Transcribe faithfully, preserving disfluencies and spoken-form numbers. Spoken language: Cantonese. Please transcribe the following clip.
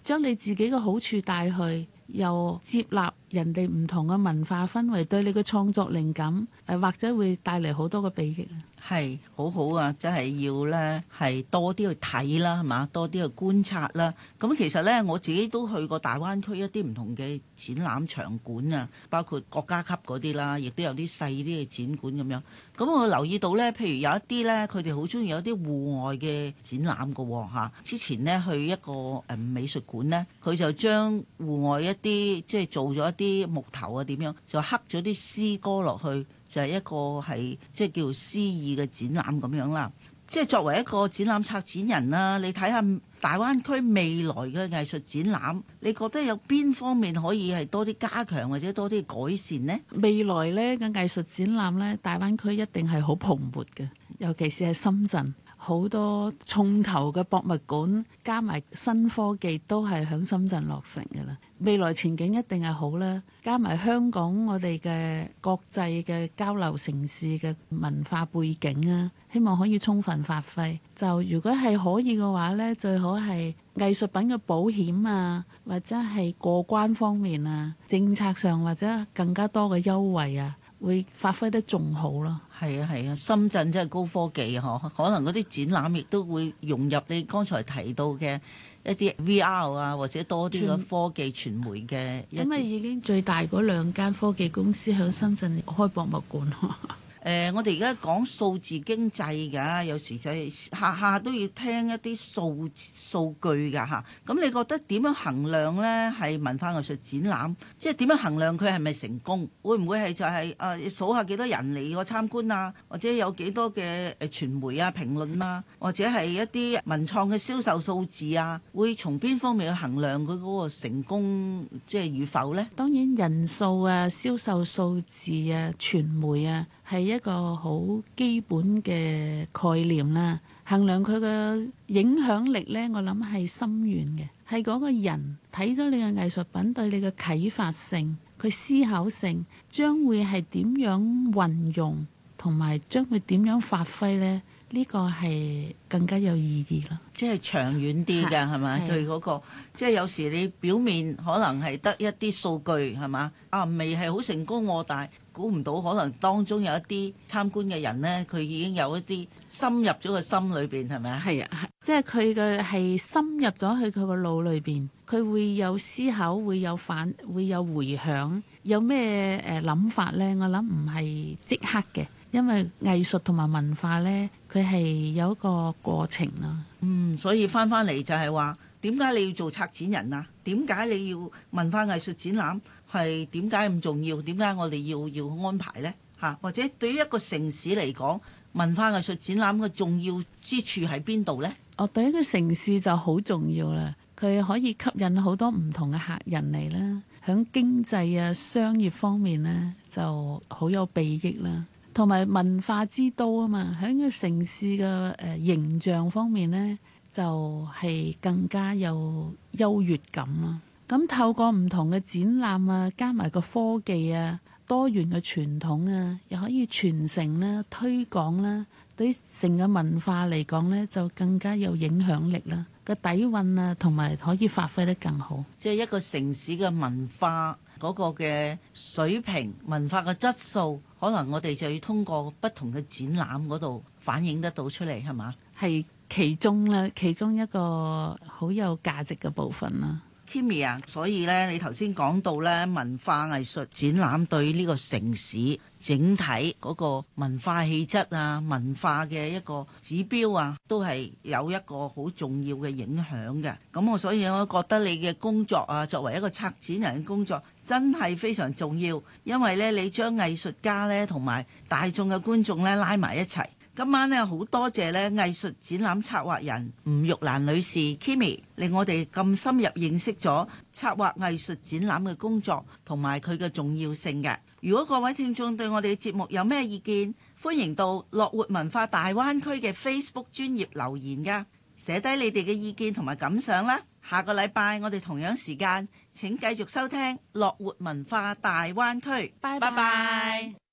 將你自己嘅好處帶去，又接納人哋唔同嘅文化氛圍，對你嘅創作靈感誒或者會帶嚟好多嘅裨益啊！ 係好好啊，真係要咧係多啲去睇啦，係嘛？多啲去觀察啦。咁其實咧，我自己都去過大灣區一啲唔同嘅展覽場館啊，包括國家級嗰啲啦，亦都有啲細啲嘅展館咁樣。咁我留意到咧，譬如有一啲咧，佢哋好中意有啲戶外嘅展覽㗎喎嚇。之前咧去一個誒美術館咧，佢就將戶外一啲即係做咗一啲木頭啊點樣，就刻咗啲詩歌落去。就係一個係即係叫詩意嘅展覽咁樣啦。即係作為一個展覽策展人啦，你睇下大灣區未來嘅藝術展覽，你覺得有邊方面可以係多啲加強或者多啲改善呢？ 未來呢嘅藝術展覽呢，大灣區一定係好蓬勃嘅，尤其是係深圳。好多重頭嘅博物館加埋新科技都係響深圳落成嘅啦，未來前景一定係好啦。加埋香港我哋嘅國際嘅交流城市嘅文化背景啊，希望可以充分發揮。就如果係可以嘅話呢，最好係藝術品嘅保險啊，或者係過關方面啊，政策上或者更加多嘅優惠啊，會發揮得仲好咯。 係啊係啊，深圳真係高科技嗬，可能嗰啲展覽亦都會融入你剛才提到嘅一啲 V R 啊，或者多啲嘅科技傳媒嘅。 因為已經最大嗰兩間科技公司喺深圳開博物館。 誒、呃，我哋而家講數字經濟㗎，有時就係下下都要聽一啲數數據㗎嚇。咁你覺得點樣衡量呢？係文化藝術展覽，即係點樣衡量佢係咪成功？會唔會係就係、是、誒、呃、數下幾多人嚟個參觀啊？或者有幾多嘅誒傳媒啊評論啊？或者係一啲文創嘅銷售數字啊？會從邊方面去衡量佢嗰個成功即係與否呢？ 當然人數啊、銷售數字啊、傳媒啊，係一個好基本嘅概念啦。衡量佢嘅影響力呢，我諗係深遠嘅，係嗰個人睇咗你嘅藝術品對你嘅啟發性、佢思考性，將會係點樣運用，同埋將會點樣發揮呢？呢個係更加有意義啦。 即係長遠啲㗎，係咪？佢嗰個即係有時你表面可能係得一啲數據，係嘛？啊，未係好成功喎，但係估唔到可能當中有一啲參觀嘅人呢，佢已經有一啲深入咗個心裏邊，係咪啊？係啊，即係佢嘅係深入咗去佢個腦裏邊，佢會有思考，會有反，會有迴響，有咩誒諗法呢？我諗唔係即刻嘅。因為藝術同埋文化呢，佢係有一個過程咯。 嗯，所以翻翻嚟就係話，點解你要做策展人啊？點解你要文化藝術展覽？係點解咁重要？點解我哋要要安排呢？嚇，或者對於一個城市嚟講，文化藝術展覽嘅重要之處喺邊度呢？ 哦，對一個城市就好重要啦。佢可以吸引好多唔同嘅客人嚟啦，響經濟啊、商業方面呢，就好有裨益啦。同埋文化之都啊嘛，喺個城市嘅誒、呃、形象方面呢，就係、是、更加有優越感啦。咁透過唔同嘅展覽啊，加埋個科技啊，多元嘅傳統啊，又可以傳承啦、推廣啦，對成個文化嚟講呢，就更加有影響力啦。個底蘊啊，同埋可以發揮得更好。 即係一個城市嘅文化嗰個嘅水平、文化嘅質素。可能我哋就要通過不同嘅展覽嗰度反映得到出嚟，係嘛？ 係其中啦，其中一個好有價值嘅部分啦。 Kimi 啊，所以咧，你頭先講到咧，文化藝術展覽對呢個城市整體嗰個文化氣質啊、文化嘅一個指標啊，都係有一個好重要嘅影響嘅。咁我所以我覺得你嘅工作啊，作為一個策展人嘅工作，真係非常重要，因為咧，你將藝術家咧同埋大眾嘅觀眾咧拉埋一齊。今晚咧好多謝咧藝術展覽策劃人吳玉蘭女士 Kimi， 令我哋咁深入認識咗策劃藝術展覽嘅工作同埋佢嘅重要性嘅。如果各位聽眾對我哋嘅節目有咩意見，歡迎到樂活文化大灣區嘅 Facebook 專頁留言㗎，寫低你哋嘅意見同埋感想啦。下個禮拜我哋同樣時間請繼續收聽樂活文化大灣區。拜拜。